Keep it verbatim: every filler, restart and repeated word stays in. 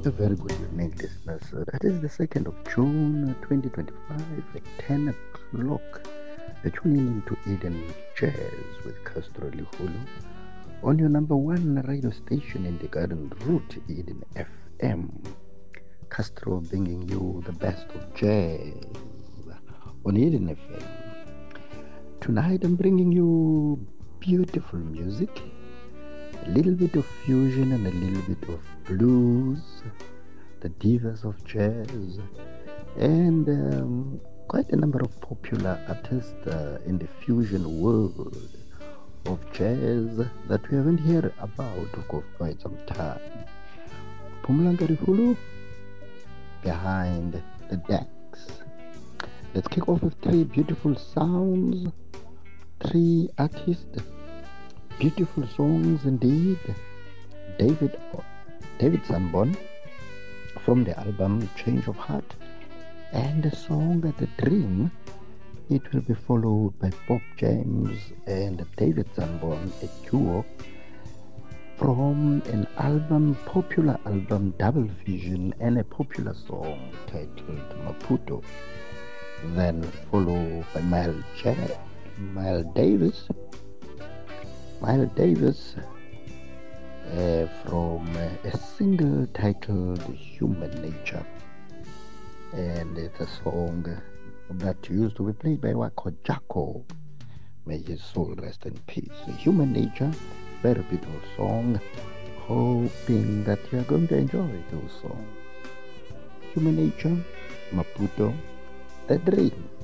A very good evening, listeners. Uh, That is the second of June uh, twenty twenty-five at ten o'clock. Uh, Tune in to Eden Jazz with Castro Lihulu on your number one radio station in the Garden Route, Eden F M. Castro bringing you the best of jazz on Eden F M. Tonight I'm bringing you beautiful music, a little bit of fusion and a little bit of blues, the divas of jazz, and um, quite a number of popular artists uh, in the fusion world of jazz that we haven't heard about for quite some time. Pumlanga Rihulu behind the decks. Let's kick off with three beautiful sounds, three artists, beautiful songs indeed. David David Sanborn from the album Change of Heart, and the song The Dream. It will be followed by Bob James and David Sanborn, a duo from an album, popular album Double Vision, and a popular song titled Maputo. Then followed by Miles J- Miles Davis, Miles Davis uh, from uh, a single titled Human Nature, and it's a song that used to be played by Wako Jacko. May his soul rest in peace. Human Nature, very beautiful song. Hoping that you are going to enjoy those songs. Human Nature, Maputo, The Dream.